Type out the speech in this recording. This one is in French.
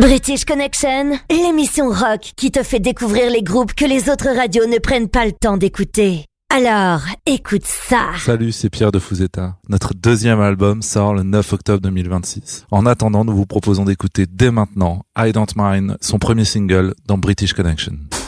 British Connection, l'émission rock qui te fait découvrir les groupes que les autres radios ne prennent pas le temps d'écouter. Alors, écoute ça. Salut, c'est Pierre de Fouzeta. Notre deuxième album sort le 9 octobre 2026. En attendant, nous vous proposons d'écouter dès maintenant I Don't Mind, son premier single dans British Connection.